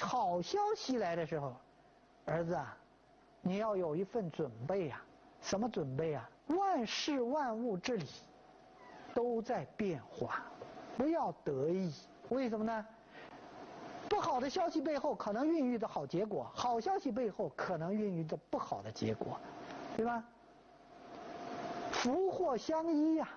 好消息来的时候，儿子啊，你要有一份准备呀。什么准备啊？万事万物之理都在变化，不要得意。为什么呢？不好的消息背后可能孕育着好结果，好消息背后可能孕育着不好的结果，对吧？福祸相依呀。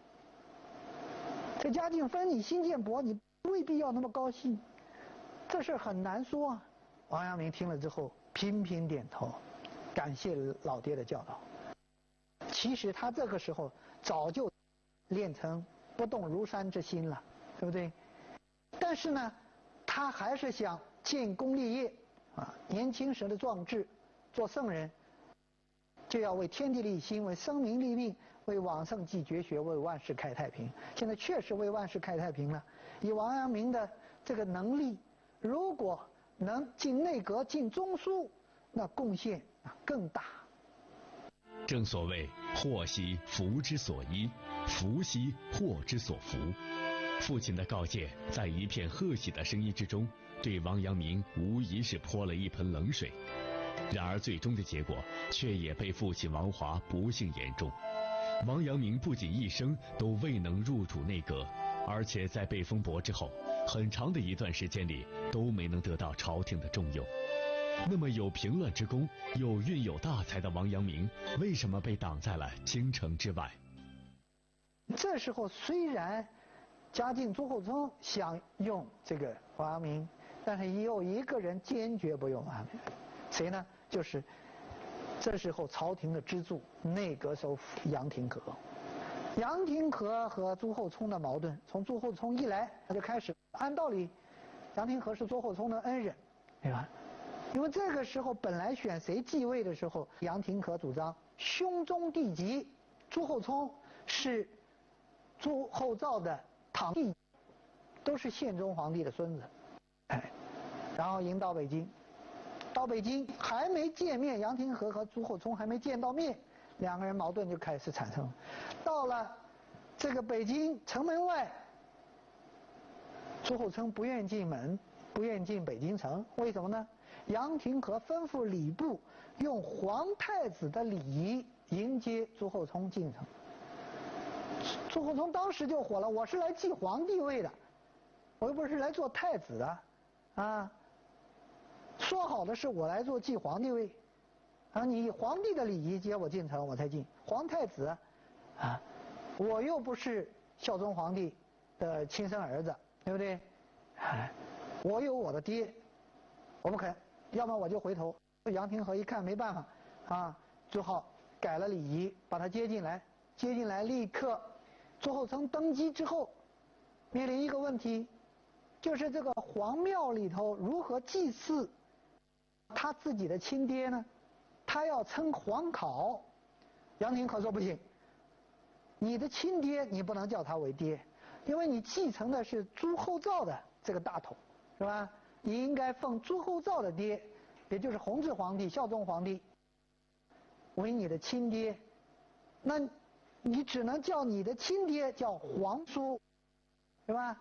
这家境分你新建国，你未必要那么高兴，这事很难说啊。王阳明听了之后频频点头，感谢老爹的教导。其实他这个时候早就练成不动如山之心了，对不对？但是呢，他还是想建功立业啊！年轻时的壮志，做圣人，就要为天地立心，为生民立命，为往圣继绝学，为万世开太平。现在确实为万世开太平了。以王阳明的这个能力，如果能进内阁、进中枢，那贡献更大。 正所谓祸兮福之所依，福兮祸之所伏。父亲的告诫在一片贺喜的声音之中，对王阳明无疑是泼了一盆冷水。然而最终的结果却也被父亲王华不幸言中。王阳明不仅一生都未能入主内阁，而且在被封伯之后很长的一段时间里都没能得到朝廷的重用。那么有平乱之功又蕴有大才的王阳明，为什么被挡在了京城之外？ 这时候虽然嘉靖、朱厚熜想用这个王阳明，但是也有一个人坚决不用王阳明，谁呢？就是这时候朝廷的支柱内阁首辅杨廷和。杨廷和和朱厚熜的矛盾，从朱厚熜一来他就开始。按道理，杨廷和是朱厚熜的恩人，对吧？因为这个时候本来选谁继位的时候，杨廷和主张兄终弟及，朱厚熜是朱厚照的堂弟，都是宪宗皇帝的孙子，然后迎到北京，到北京还没见面，杨廷和和朱厚熜还没见到面，两个人矛盾就开始产生了。到了这个北京城门外，朱厚熜不愿进门，不愿进北京城，为什么呢？杨廷和吩咐礼部用皇太子的礼仪迎接朱厚熜进城。朱厚熜当时就火了，我是来继皇帝位的，我又不是来做太子的，啊，说好的是我来做继皇帝位，啊，你以皇帝的礼仪接我进城，我才进。皇太子，啊，我又不是孝宗皇帝的亲生儿子，对不对？我有我的爹，我不肯，要么我就回头。杨廷和一看没办法，啊，只好改了礼仪，把他接进来。接进来立刻，朱厚熜登基之后，面临一个问题，就是这个皇庙里头如何祭祀他自己的亲爹呢？他要称皇考，杨廷和说不行，你的亲爹你不能叫他为爹，因为你继承的是朱厚照的这个大统，是吧？你应该奉朱厚照的爹，也就是弘治皇帝、孝宗皇帝为你的亲爹，那你只能叫你的亲爹叫皇叔，对吧？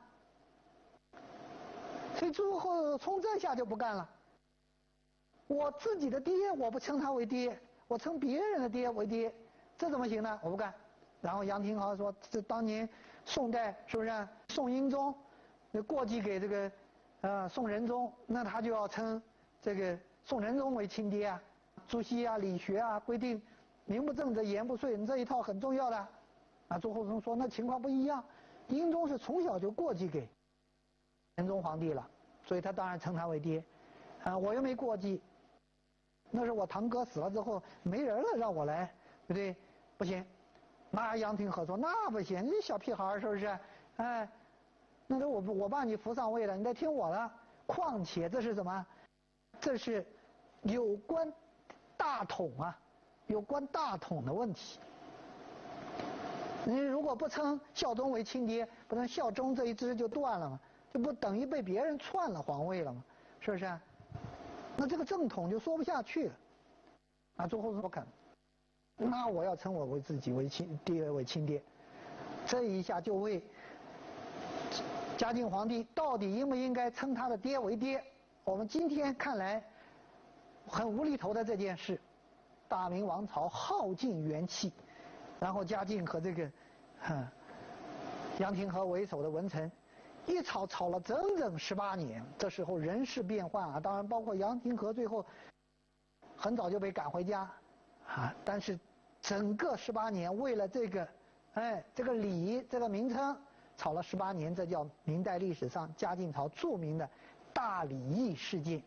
所以朱厚熜这下就不干了，我自己的爹我不称他为爹，我称别人的爹为爹，这怎么行呢？我不干。然后杨廷和说，这当年宋代是不是宋英宗过继给这个宋仁宗，那他就要称这个宋仁宗为亲爹啊。朱熹啊、理学啊规定名不正则言不遂，你这一套很重要的。啊，朱厚熜说那情况不一样，英宗是从小就过继给仁宗皇帝了，所以他当然称他为爹。啊，我又没过继，那是我堂哥死了之后没人了，让我来，对不对？不行。那杨廷和说那不行，你小屁孩是不是？哎，那是我把你扶上位了，你得听我的。况且这是什么？这是有关大统啊，有关大统的问题。你如果不称孝宗为亲爹，不称孝宗这一支就断了吗？这不等于被别人篡了皇位了吗？是不是？那这个正统就说不下去了。啊，朱厚熜不肯，那我要称我为自己为亲爹为亲爹，这一下就为嘉靖皇帝到底应不应该称他的爹为爹我们今天看来很无厘头的这件事，大明王朝耗尽元气，然后嘉靖和这个杨廷和为首的文臣一吵了整整18年。这时候人事变幻啊，当然包括杨廷和最后很早就被赶回家啊，但是整个18年为了这个这个礼这个名称吵了18年，这叫明代历史上嘉靖朝著名的大礼义事件。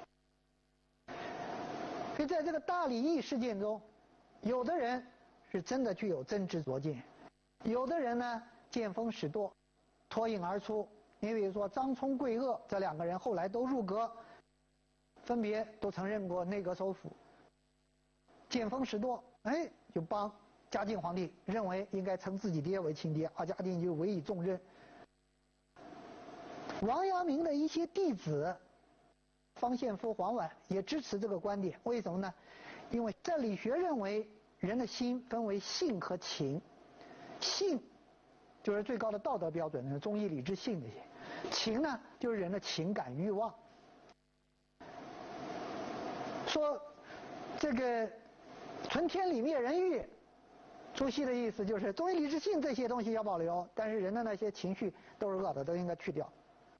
所以在这个大礼义事件中，有的人是真的具有真知灼见，有的人呢见风使舵，脱颖而出。你比如说张聪、桂萼这2个人后来都入阁，分别都曾任过内阁首辅，见风使舵，就帮嘉靖皇帝认为应该称自己爹为亲爹，嘉靖就委以重任。王阳明的一些弟子方献夫、黄绾也支持这个观点。为什么呢？因为在理学认为人的心分为性和情，性就是最高的道德标准，忠义礼智信这些，情呢就是人的情感欲望。说这个存天理灭人欲，朱熹的意思就是忠义礼智信这些东西要保留，但是人的那些情绪都是恶的，都应该去掉。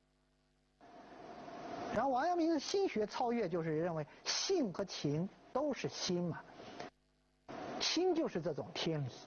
然后王阳明的心学超越就是认为性和情都是心嘛，心就是这种天理，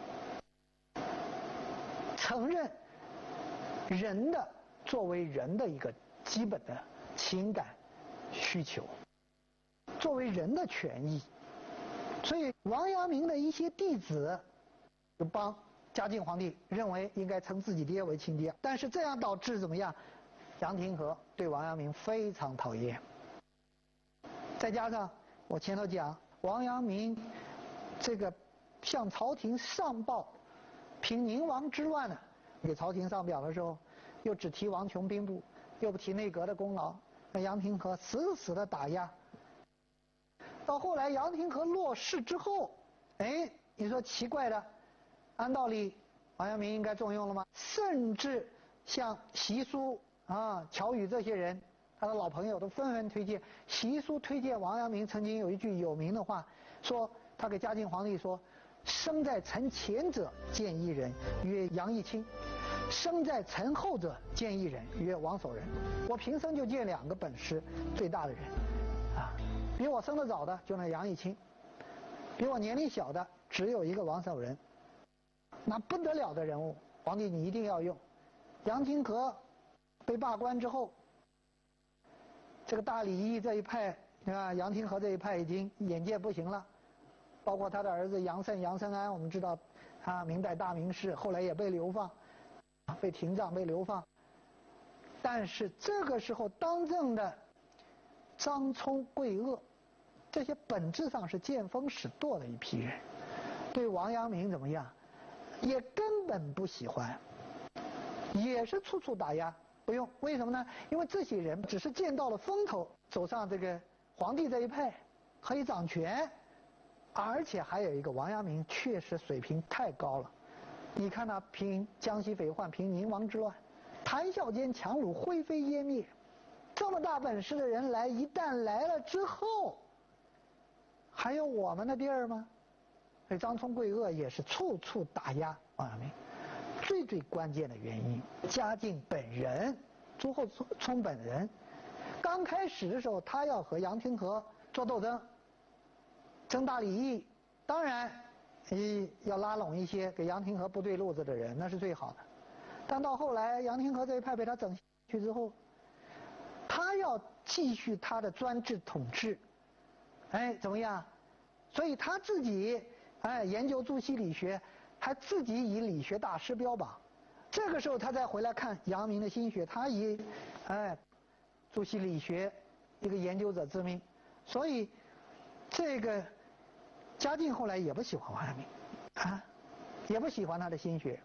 承认人的作为人的一个基本的情感需求，作为人的权益。所以王阳明的一些弟子就帮嘉靖皇帝认为应该称自己爹为亲爹，但是这样导致怎么样？杨廷和对王阳明非常讨厌。再加上我前头讲王阳明这个向朝廷上报平宁王之乱呢，给朝廷上表的时候又只提王琼兵部，又不提内阁的功劳，那杨廷和死死的打压。到后来杨廷和落世之后，你说奇怪的，按道理王阳明应该重用了吗？甚至像习苏乔羽这些人，他的老朋友都纷纷推荐。习苏推荐王阳明曾经有一句有名的话，说他给嘉靖皇帝说：“生在臣前者见一人，曰杨义清；生在臣后者见一人，曰王守仁。我平生就见2个本事最大的人，比我生得早的就那杨义清，比我年龄小的只有一个王守仁。那不得了的人物，皇帝你一定要用。”杨廷和被罢官之后，这个大礼义这一派杨廷和这一派已经眼见不行了，包括他的儿子杨慎、杨慎安，我们知道明代大名士，后来也被流放，被停杖、被流放。但是这个时候当政的张聪、桂萼，这些本质上是见风使舵的一批人，对王阳明怎么样，也根本不喜欢，也是处处打压。不用，为什么呢？因为这些人只是见到了风头，走上这个皇帝这一派，可以掌权，而且还有一个王阳明确实水平太高了。你看他平江西匪患，平宁王之乱，谈笑间强弩灰飞烟灭，这么大本事的人一旦来了之后，还有我们的地儿吗？所以张聪、桂萼也是处处打压王阳明。最关键的原因，嘉靖本人，朱厚熜本人，刚开始的时候，他要和杨廷和做斗争，争大礼义，当然，要拉拢一些给杨廷和不对路子的人，那是最好的。但到后来，杨廷和这一派被他整下去之后，他要继续他的专制统治，怎么样？所以他自己研究朱熹理学。还自己以理学大师标榜，这个时候他再回来看阳明的心学，他以朱熹理学一个研究者之名，所以这个嘉靖后来也不喜欢王阳明，也不喜欢他的心学，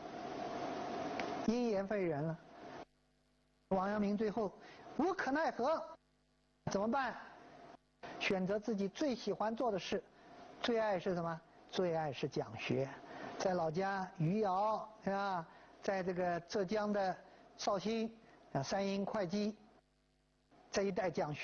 因言废人了。王阳明最后无可奈何，怎么办？选择自己最喜欢做的事，最爱是什么？最爱是讲学。在老家余姚在这个浙江的绍兴三英会稽， 这一代将